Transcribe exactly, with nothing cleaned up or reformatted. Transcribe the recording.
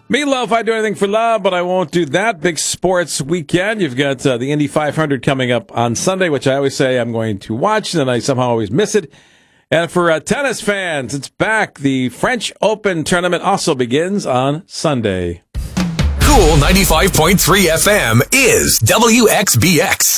Me love, I do anything for love, but I won't do that. Big sports weekend. You've got uh, the Indy five hundred coming up on Sunday, which I always say I'm going to watch, and then I somehow always miss it. And for uh, tennis fans, it's back. The French Open tournament also begins on Sunday. Cool ninety-five point three F M is W X B X.